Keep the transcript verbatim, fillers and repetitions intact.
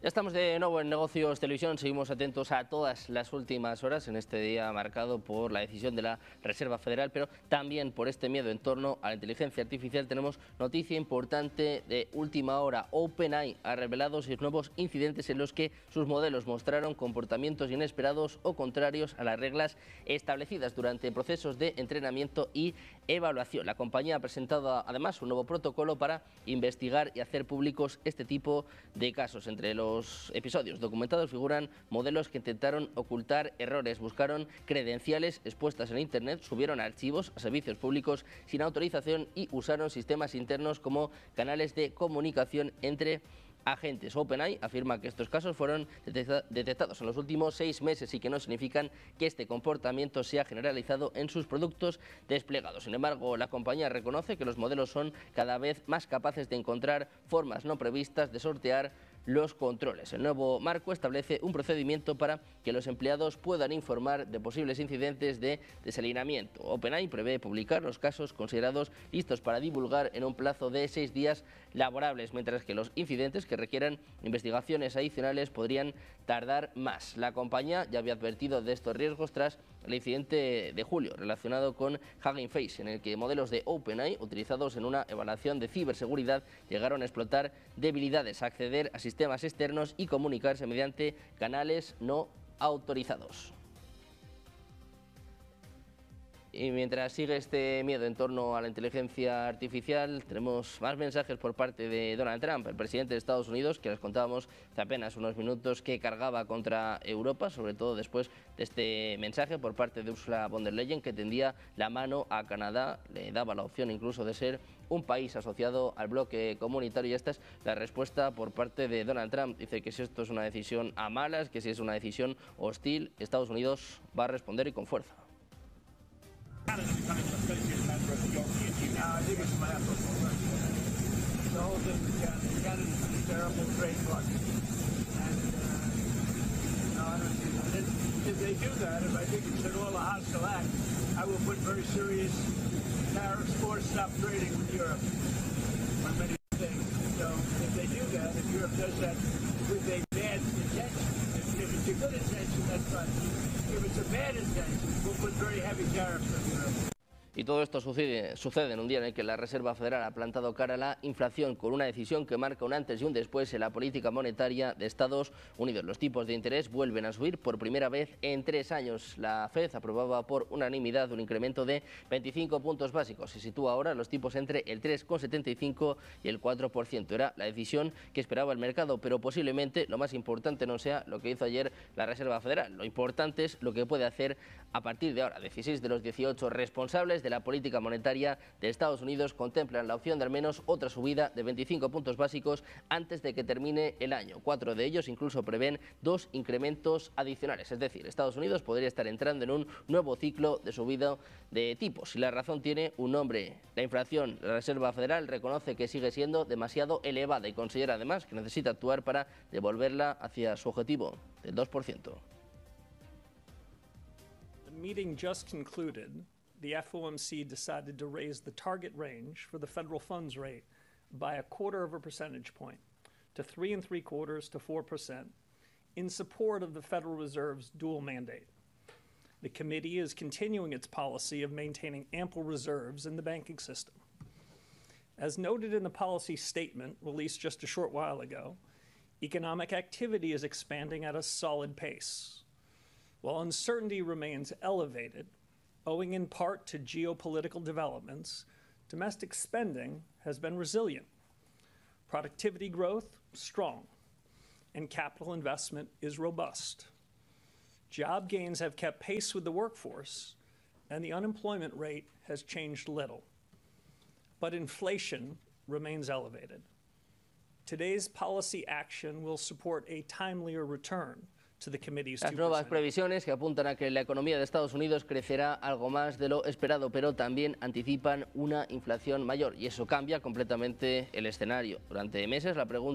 Ya estamos de nuevo en Negocios Televisión, seguimos atentos a todas las últimas horas en este día marcado por la decisión de la Reserva Federal, pero también por este miedo en torno a la inteligencia artificial. Tenemos noticia importante de última hora. OpenAI ha revelado seis nuevos incidentes en los que sus modelos mostraron comportamientos inesperados o contrarios a las reglas establecidas durante procesos de entrenamiento y evaluación. La compañía ha presentado además un nuevo protocolo para investigar y hacer públicos este tipo de casos. Entre los Los episodios documentados figuran modelos que intentaron ocultar errores, buscaron credenciales expuestas en Internet, subieron archivos a servicios públicos sin autorización y usaron sistemas internos como canales de comunicación entre agentes. OpenAI afirma que estos casos fueron detectados en los últimos seis meses y que no significan que este comportamiento sea generalizado en sus productos desplegados. Sin embargo, la compañía reconoce que los modelos son cada vez más capaces de encontrar formas no previstas de sortear los controles. El nuevo marco establece un procedimiento para que los empleados puedan informar de posibles incidentes de desalineamiento. OpenAI prevé publicar los casos considerados listos para divulgar en un plazo de seis días laborables, mientras que los incidentes que requieran investigaciones adicionales podrían tardar más. La compañía ya había advertido de estos riesgos tras el incidente de julio relacionado con Hugging Face, en el que modelos de OpenAI utilizados en una evaluación de ciberseguridad llegaron a explotar debilidades, acceder a sistemas externos y comunicarse mediante canales no autorizados. Y mientras sigue este miedo en torno a la inteligencia artificial, tenemos más mensajes por parte de Donald Trump, el presidente de Estados Unidos, que les contábamos hace apenas unos minutos que cargaba contra Europa, sobre todo después de este mensaje por parte de Ursula von der Leyen, que tendía la mano a Canadá, le daba la opción incluso de ser un país asociado al bloque comunitario, y esta es la respuesta por parte de Donald Trump. Dice que si esto es una decisión a malas, que si es una decisión hostil, Estados Unidos va a responder y con fuerza. Canada becoming a associate member of the European Union. Uh, I think it's my The whole thing with Canada. Canada's a terrible trade partner. And, uh, no, I don't see that. If, if they do that, if I think it's an all a hostile act, I will put very serious tariffs or stop trading with Europe on many things. So if they do that, if Europe does that with a bad intention, if, if it's a good intention, that's fine. If it's a bad intention, we'll put very heavy tariffs on Europe. Y todo esto sucede, sucede en un día en el que la Reserva Federal ha plantado cara a la inflación con una decisión que marca un antes y un después en la política monetaria de Estados Unidos. Los tipos de interés vuelven a subir por primera vez en tres años. La Fed aprobaba por unanimidad un incremento de veinticinco puntos básicos y sitúa ahora los tipos entre el tres coma setenta y cinco y el cuatro por ciento. Era la decisión que esperaba el mercado, pero posiblemente lo más importante no sea lo que hizo ayer la Reserva Federal. Lo importante es lo que puede hacer a partir de ahora. dieciséis de los dieciocho responsables de la política monetaria de Estados Unidos contemplan la opción de al menos otra subida de veinticinco puntos básicos antes de que termine el año. Cuatro de ellos incluso prevén dos incrementos adicionales, es decir, Estados Unidos podría estar entrando en un nuevo ciclo de subida de tipos. Y la razón tiene un nombre: la inflación. La Reserva Federal reconoce que sigue siendo demasiado elevada y considera además que necesita actuar para devolverla hacia su objetivo del dos por ciento. The meeting just concluded. The F O M C decided to raise the target range for the federal funds rate by a quarter of a percentage point to three and three quarters to four percent in support of the Federal Reserve's dual mandate. The committee is continuing its policy of maintaining ample reserves in the banking system. As noted in the policy statement released just a short while ago, economic activity is expanding at a solid pace. While uncertainty remains elevated, owing in part to geopolitical developments, domestic spending has been resilient. Productivity growth, strong, and capital investment is robust. Job gains have kept pace with the workforce, and the unemployment rate has changed little. But inflation remains elevated. Today's policy action will support a timelier return. Las nuevas previsiones que apuntan a que la economía de Estados Unidos crecerá algo más de lo esperado, pero también anticipan una inflación mayor, y eso cambia completamente el escenario. Durante meses la pregunta